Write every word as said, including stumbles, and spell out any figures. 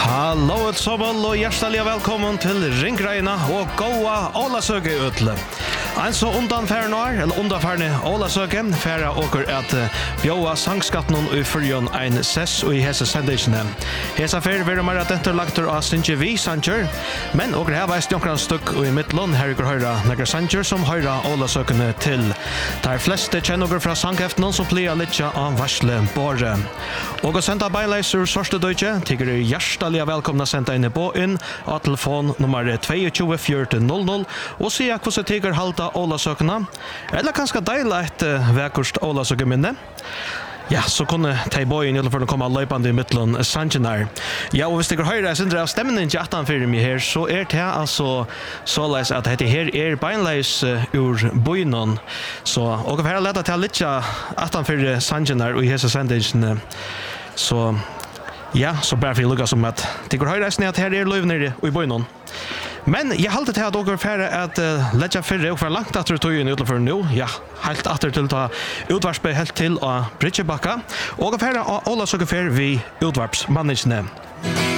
Hallå ett sommar och hjärtligt välkommen till Ringreina och goa Ålasöke utle. En så undanfärd år, eller undanfärd Ålasöke, färra åker att bjöa sangskatten i fyrjon en sess och i hese sendisene. Hesa färd vill man att inte lagt av Sinje Vi Sanger, men åker här var stjokran stuck och i mittlån här går höra några Sanger som höra Ålasökene till. Där flesta känner några från sanghäften som plia lite av varsle borre. Och att sända beileiser sorste deutsche, tycker er hjärtligt välkomna sända in på in av telefon nummer två två fjorton noll noll och se hur så tycker halta Ålasökena. Eller kanske dela ett väkust Ålasökeminne. Ja, så kunne ta boyen i for å komme løpende i midtelen Sangenar. Ja, og hvis dere hører sin av stemmen i jatan for meg her, så er det altså såleis at dette her er beinleis ur boyen. Så, og for å lete til litt jatan for Sangenar og i hese sendisene. Så, ja, så bare for å lukke som at dere hører sin at her er løyvene i boyen. Men jeg halte til at dere færre at uh, letja fyrre og for langt etter tøyen utenfor nå. Ja, helt etter til ta utvarspe helt til av Bridgebakka. Og færre av Ålasøke fyrre vi utvarpsmanneskene.